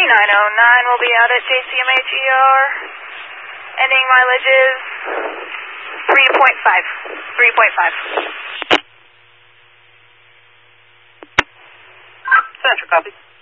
909 will be out at JCMHER. Ending mileage is 3.5. 3.5. Central, copy.